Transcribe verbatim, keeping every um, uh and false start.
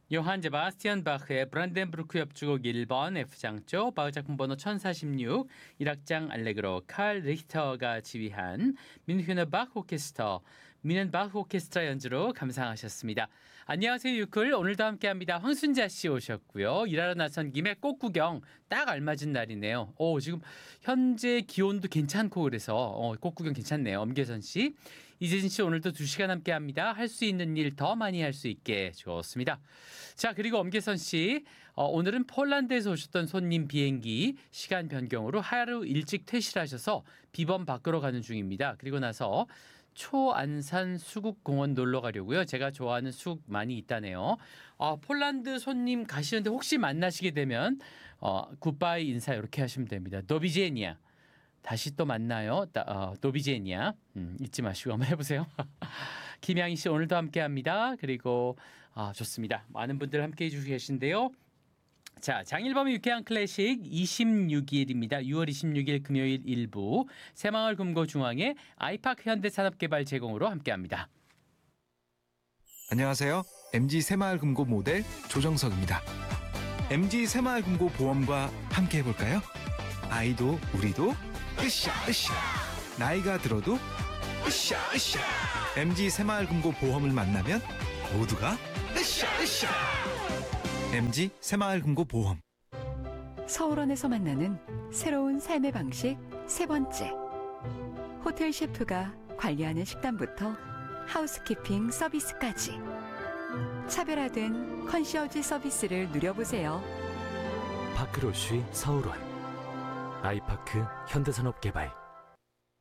요한 제바스티안 바흐의 브란덴부르크 협주곡 일 번 F장조, 바흐 작품 번호 천사십육, 일 악장 알레그로, 칼 리히터가 지휘한 민휘너 바흐 오케스터, 미넨 바흐 오케스트라 연주로 감상하셨습니다. 안녕하세요 유클, 오늘도 함께합니다. 황순자 씨 오셨고요. 일하러 나선 김에 꽃 구경 딱 알맞은 날이네요. 오, 지금 현재 기온도 괜찮고 그래서 어, 꽃 구경 괜찮네요. 엄계선 씨, 이재진 씨 오늘도 두 시간 함께합니다. 할 수 있는 일 더 많이 할 수 있게 좋습니다. 자, 그리고 엄계선 씨, 어, 오늘은 폴란드에서 오셨던 손님 비행기 시간 변경으로 하루 일찍 퇴실하셔서 비범 밖으로 가는 중입니다. 그리고 나서 초안산 수국공원 놀러 가려고요. 제가 좋아하는 숲 많이 있다네요. 어, 폴란드 손님 가시는데 혹시 만나시게 되면 어, 굿바이 인사 이렇게 하시면 됩니다. 도비제니아. 다시 또 만나요. 어, 도비제니아. 음, 잊지 마시고 한번 해보세요. 김양희 씨 오늘도 함께합니다. 그리고 아, 좋습니다. 많은 분들 함께해 주시고 계신데요. 자, 장일범의 유쾌한 클래식 이십육 일입니다. 유월 이십육일 금요일 일부 새마을 금고 중앙의 아이파크 현대산업개발 제공으로 함께합니다. 안녕하세요. 엠지 새마을금고 모델 조정석입니다. 엠지 새마을금고 보험과 함께 해볼까요? 아이도 우리도 으쌰 으쌰, 나이가 들어도 으쌰 으쌰. 엠지 새마을금고 보험을 만나면 모두가 으쌰 으쌰. 엠지 새마을금고 보험. 서울원에서 만나는 새로운 삶의 방식 세 번째. 호텔 셰프가 관리하는 식단부터 하우스키핑 서비스까지 차별화된 컨시어지 서비스를 누려보세요. 파크로쉬 서울원, 아이파크 현대산업개발.